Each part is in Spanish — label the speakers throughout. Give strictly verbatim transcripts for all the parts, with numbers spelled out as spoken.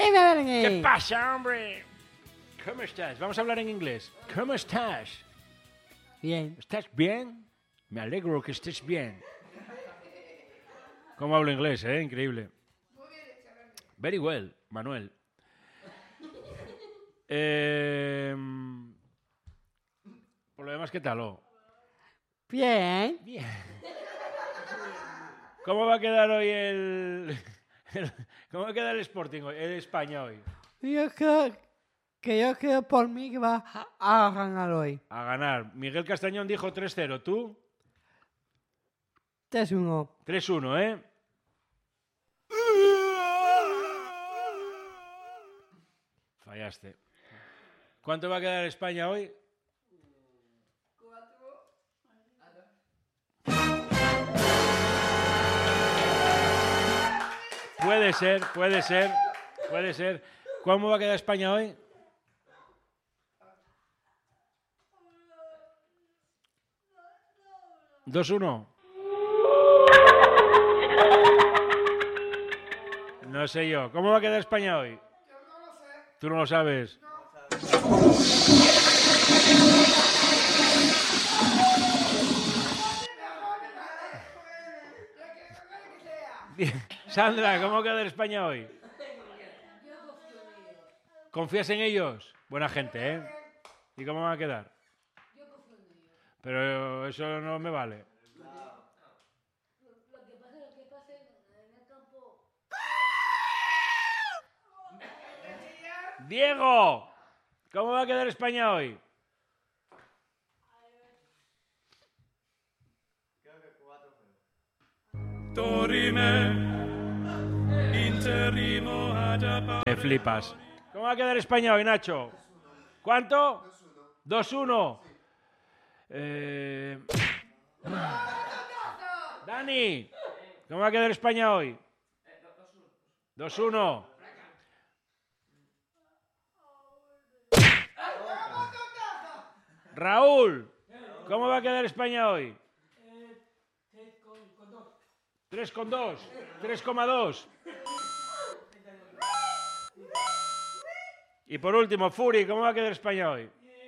Speaker 1: Dime, Bernie.
Speaker 2: ¿Qué pasa, hombre? ¿Cómo estás? Vamos a hablar en inglés. ¿Cómo estás?
Speaker 1: Bien.
Speaker 2: ¿Estás bien? Me alegro que estés bien. ¿Cómo hablo inglés, eh? Increíble. Very well, Manuel. Eh, por lo demás, ¿qué tal? Oh?
Speaker 1: Bien.
Speaker 2: Bien. ¿Cómo va a quedar hoy el... el- ¿Cómo va a quedar el Sporting hoy? El España hoy.
Speaker 1: Yo creo que yo creo por mí que va a ganar hoy.
Speaker 2: A ganar. Miguel Castañón dijo tres cero. ¿Tú?
Speaker 1: tres uno.
Speaker 2: tres uno, ¿eh? Fallaste. ¿Cuánto va a quedar España hoy? Puede ser, puede ser, puede ser. ¿Cómo va a quedar España hoy? dos uno. No sé yo. ¿Cómo va a quedar España hoy?
Speaker 3: Yo no lo sé.
Speaker 2: ¿Tú no lo sabes? Bien. Sandra, ¿cómo va a quedar España hoy? ¿Confías en ellos? Buena gente, ¿eh? ¿Y cómo va a quedar? Pero eso no me vale. Diego, ¿cómo va a quedar España hoy? Te flipas. ¿Cómo va a quedar España hoy, Nacho? ¿Cuánto? dos uno. Eh... Dani, ¿cómo va a quedar España hoy? dos uno. Raúl, ¿cómo va a quedar España hoy? tres con dos. tres coma dos. Y por último, Furi, ¿cómo va a quedar España hoy?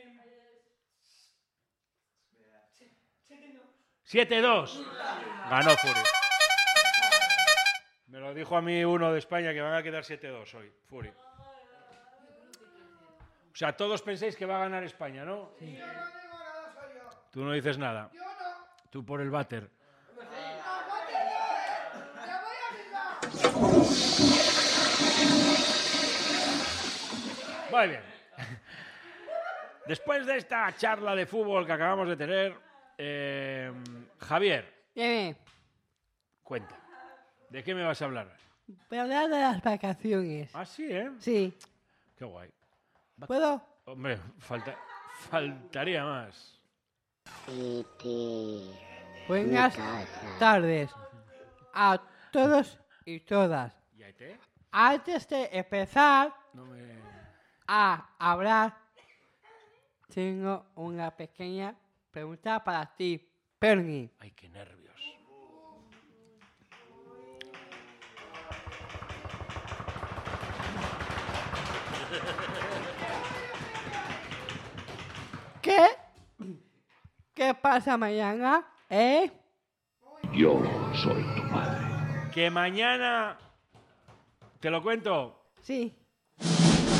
Speaker 2: siete dos. Ganó Furi. Me lo dijo a mí uno de España que van a quedar siete dos hoy, Furi. O sea, todos pensáis que va a ganar España, ¿no?
Speaker 1: Sí.
Speaker 3: Yo no digo nada, soy yo.
Speaker 2: Tú no dices nada.
Speaker 3: Yo no.
Speaker 2: Tú por el váter.
Speaker 3: No, no te llores. ¡Ya voy a Bilbao!
Speaker 2: Muy bien. Después de esta charla de fútbol que acabamos de tener, eh, Javier,
Speaker 1: Dime.
Speaker 2: cuenta. ¿De qué me vas a hablar?
Speaker 1: Voy a hablar de las vacaciones.
Speaker 2: Ah, sí, ¿eh?
Speaker 1: Sí.
Speaker 2: Qué guay.
Speaker 1: ¿Puedo?
Speaker 2: Hombre, falta, faltaría más.
Speaker 1: Buenas tardes a todos y todas.
Speaker 2: ¿Y a te?
Speaker 1: Antes de empezar
Speaker 2: No me...
Speaker 1: a hablar, tengo una pequeña pregunta para ti, Bernie.
Speaker 2: Ay, qué nervios.
Speaker 1: ¿Qué? ¿Qué pasa mañana? ¿Eh?
Speaker 4: Yo soy tu padre.
Speaker 2: Que mañana... ¿Te lo cuento?
Speaker 1: Sí.